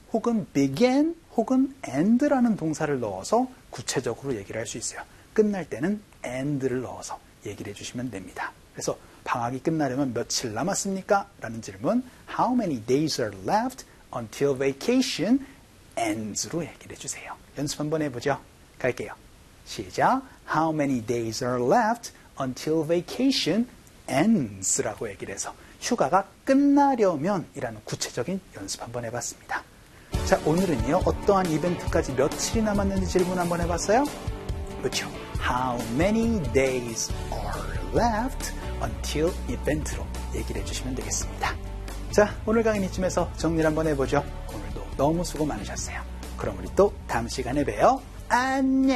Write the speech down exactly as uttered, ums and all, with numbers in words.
혹은 begin 혹은 end라는 동사를 넣어서 구체적으로 얘기를 할 수 있어요. 끝날 때는 end를 넣어서 얘기를 해주시면 됩니다. 그래서 방학이 끝나려면 며칠 남았습니까? 라는 질문 How many days are left until vacation ends로 얘기를 해주세요. 연습 한번 해보죠. 갈게요. 시작. How many days are left until vacation ends라고 얘기를 해서 휴가가 끝나려면 이라는 구체적인 연습 한번 해봤습니다. 자, 오늘은요. 어떠한 이벤트까지 며칠이 남았는지 질문 한번 해봤어요? 그렇죠. How many days are left until event로 얘기를 해주시면 되겠습니다. 자, 오늘 강의는 이쯤에서 정리를 한번 해보죠. 오늘도 너무 수고 많으셨어요. 그럼 우리 또 다음 시간에 봬요. 안녕!